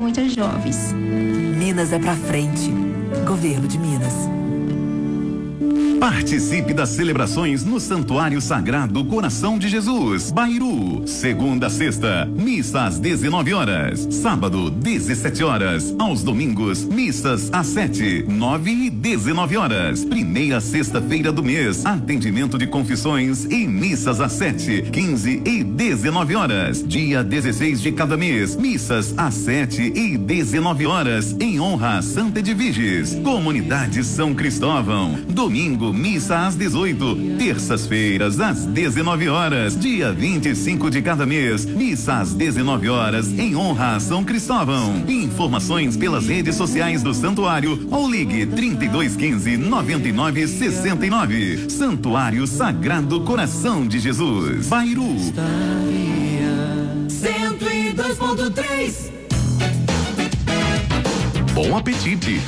muitas jovens. Minas é pra frente. Governo de Minas. Participe das celebrações no Santuário Sagrado Coração de Jesus, Bairu. Segunda a sexta, missa às 19 horas. Sábado, 17 horas. Aos domingos, missas às 7, 9 e 19 horas. Primeira sexta-feira do mês, atendimento de confissões e missas às 7, 15 e 19 horas. Dia 16 de cada mês, missas às 7 e 19 horas, em honra a Santa Edviges. Comunidade São Cristóvão. Domingo, missa às 18, terças-feiras às 19 horas, dia 25 de cada mês, missa às 19 horas, em honra a São Cristóvão. Informações pelas redes sociais do santuário ou ligue 3215-9969. Santuário Sagrado Coração de Jesus, Bairu. 102.3. Bom apetite!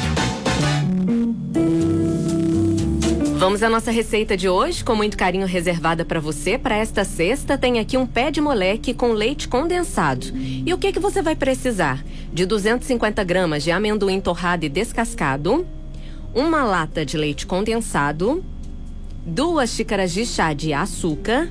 Vamos à nossa receita de hoje, com muito carinho reservada para você. Para esta sexta, tem aqui um pé de moleque com leite condensado. E o que você vai precisar? De 250 gramas de amendoim torrado e descascado, uma lata de leite condensado, 2 xícaras de chá de açúcar,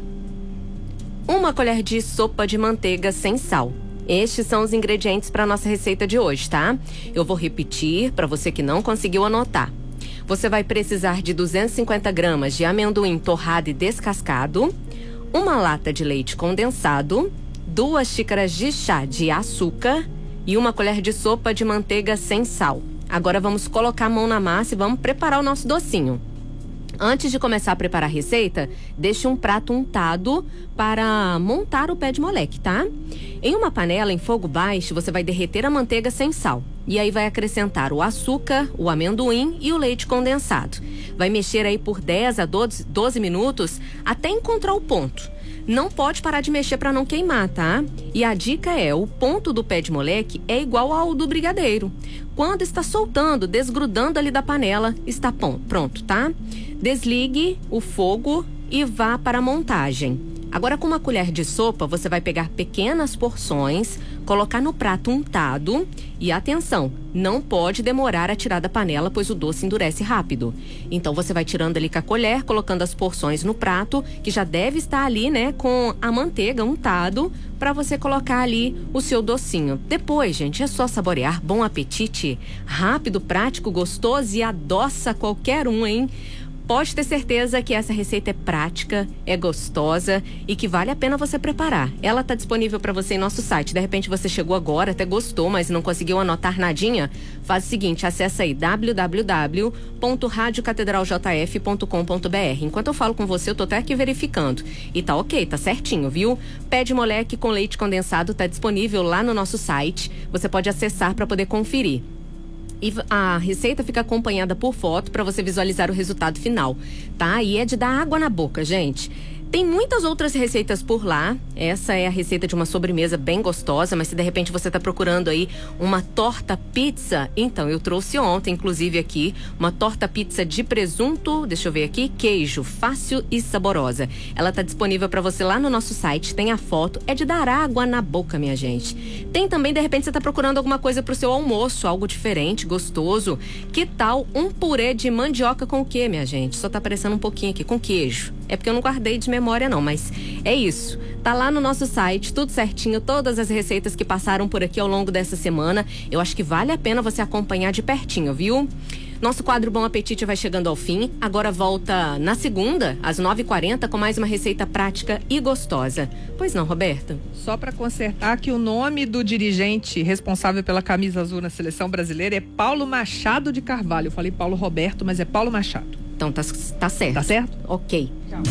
uma colher de sopa de manteiga sem sal. Estes são os ingredientes para a nossa receita de hoje, tá? Eu vou repetir para você que não conseguiu anotar. Você vai precisar de 250 gramas de amendoim torrado e descascado, uma lata de leite condensado, 2 xícaras de chá de açúcar e uma colher de sopa de manteiga sem sal. Agora vamos colocar a mão na massa e vamos preparar o nosso docinho. Antes de começar a preparar a receita, deixe um prato untado para montar o pé de moleque, tá? Em uma panela em fogo baixo, você vai derreter a manteiga sem sal. E aí vai acrescentar o açúcar, o amendoim e o leite condensado. Vai mexer aí por 10 a 12 minutos até encontrar o ponto. Não pode parar de mexer para não queimar, tá? E a dica é, o ponto do pé de moleque é igual ao do brigadeiro. Quando está soltando, desgrudando ali da panela, está pronto, tá? Desligue o fogo e vá para a montagem. Agora, com uma colher de sopa, você vai pegar pequenas porções, colocar no prato untado e, atenção, não pode demorar a tirar da panela, pois o doce endurece rápido. Então, você vai tirando ali com a colher, colocando as porções no prato, que já deve estar ali, né, com a manteiga untado, para você colocar ali o seu docinho. Depois, gente, é só saborear. Bom apetite, rápido, prático, gostoso e adoça qualquer um, hein? Pode ter certeza que essa receita é prática, é gostosa e que vale a pena você preparar. Ela está disponível para você em nosso site. De repente você chegou agora, até gostou, mas não conseguiu anotar nadinha? Faz o seguinte, acessa aí www.radiocatedraljf.com.br. Enquanto eu falo com você, eu tô até aqui verificando. E tá ok, tá certinho, viu? Pé de moleque com leite condensado tá disponível lá no nosso site. Você pode acessar para poder conferir. E a receita fica acompanhada por foto para você visualizar o resultado final, tá? E é de dar água na boca, gente. Tem muitas outras receitas por lá. Essa é a receita de uma sobremesa bem gostosa, mas se de repente você está procurando aí uma torta pizza, então eu trouxe ontem, inclusive aqui, uma torta pizza de presunto, deixa eu ver aqui, queijo, fácil e saborosa. Ela está disponível para você lá no nosso site, tem a foto, é de dar água na boca, minha gente. Tem também, de repente, você está procurando alguma coisa para o seu almoço, algo diferente, gostoso. Que tal um purê de mandioca com o quê, minha gente? Só tá aparecendo um pouquinho aqui, com queijo. É porque eu não guardei de memória não, mas é isso. Tá lá no nosso site, tudo certinho, todas as receitas que passaram por aqui ao longo dessa semana. Eu acho que vale a pena você acompanhar de pertinho, viu? Nosso quadro Bom Apetite vai chegando ao fim. Agora volta na segunda, às 9h40, com mais uma receita prática e gostosa. Pois não, Roberta? Só para consertar que o nome do dirigente responsável pela camisa azul na seleção brasileira é Paulo Machado de Carvalho. Eu falei Paulo Roberto, mas é Paulo Machado. Então tá certo. Tá certo? Ok. Tchau.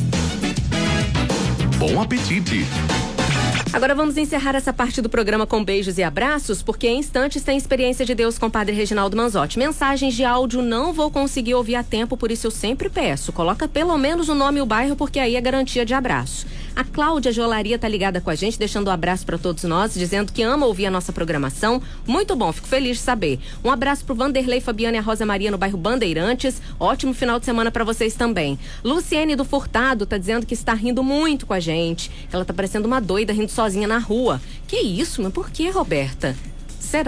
Bom apetite! Agora vamos encerrar essa parte do programa com beijos e abraços, porque em instantes tem Experiência de Deus com o Padre Reginaldo Manzotti. Mensagens de áudio não vou conseguir ouvir a tempo, por isso eu sempre peço. Coloca pelo menos o nome e o bairro, porque aí é garantia de abraço. A Cláudia Jolaria tá ligada com a gente, deixando um abraço para todos nós, dizendo que ama ouvir a nossa programação. Muito bom, fico feliz de saber. Um abraço pro Vanderlei, Fabiana e a Rosa Maria no bairro Bandeirantes. Ótimo final de semana para vocês também. Luciene do Furtado tá dizendo que está rindo muito com a gente. Ela tá parecendo uma doida rindo sozinha na rua. Que isso? Mas por que, Roberta?